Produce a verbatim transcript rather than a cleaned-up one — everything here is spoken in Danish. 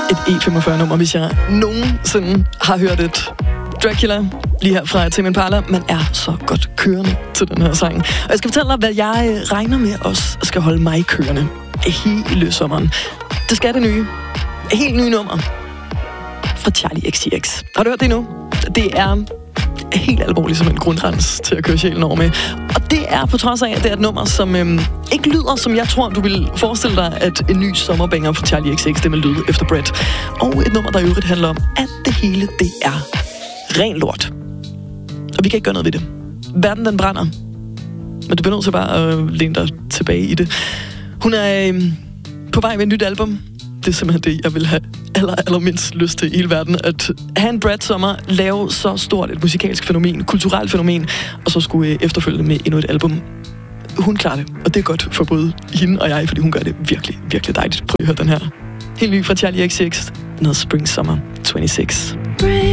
et E femogfyrre-nummer, hvis jeg nogensinde har hørt et. Dracula, lige her fra Tame Impala. Man er så godt kørende til den her sang. Og jeg skal fortælle dig, hvad jeg regner med også skal holde mig kørende hele sommeren. Det skal det nye. Et helt nye nummer fra Charli X C X. Har du hørt det nu? Det er helt alvorligt som en grundrens til at køre sjælen over med. Og det er på trods af, at det er et nummer, som øhm, ikke lyder, som jeg tror, du vil forestille dig, at en ny sommerbanger fra Charli X C X, det vil lyde efter Brett. Og et nummer, der i øvrigt handler om, at det hele, det er ren lort. Og vi kan ikke gøre noget ved det. Verden, den brænder. Men du bliver nødt til bare at læne dig tilbage i det. Hun er øhm, på vej med et nyt album. Det er simpelthen det, jeg vil have aller, allermindst lyst til i hele verden. At have en Brett-sommer, lave så stort et musikalsk fænomen, kulturelt fænomen, og så skulle efterfølge med endnu et album. Hun klarer det, og det er godt for både hende og jeg, fordi hun gør det virkelig, virkelig dejligt. Prøv at høre den her. Helt ny fra Charli X C X. Den hedder Spring Summer toogtyve.